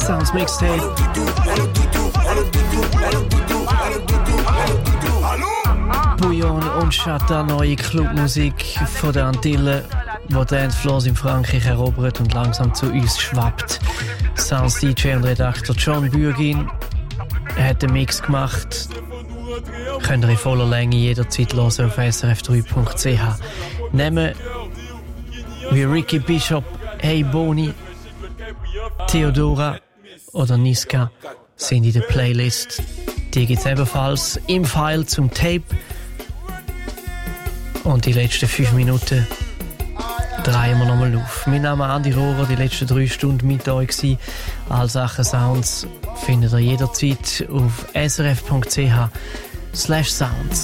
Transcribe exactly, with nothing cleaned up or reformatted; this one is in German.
Sounds Mixtape. Bouillon und Chata, neue Clubmusik von der Antillen, wo Dancefloors in Frankreich erobert und langsam zu uns schwappt. Sounds D J und Redakteur John Bürgin hat den Mix gemacht. Könnt ihr in voller Länge jederzeit hören auf S R F drei Punkt C H. Namen wie Ricky Bishop, Hey Boni, Theodora oder Niska sind in der Playlist. Die gibt es ebenfalls im File zum Tape. Und die letzten fünf Minuten drehen wir nochmal auf. Mein Name ist Andi Rohrer, die letzten drei Stunden mit euch gewesen. All Sachen Sounds findet ihr jederzeit auf S R F Punkt C H slash Sounds.